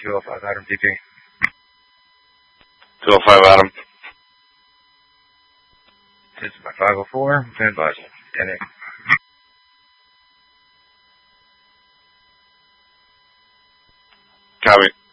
205 Adam DP. 205 Adam. This is my 504. Stand by. NA. Copy.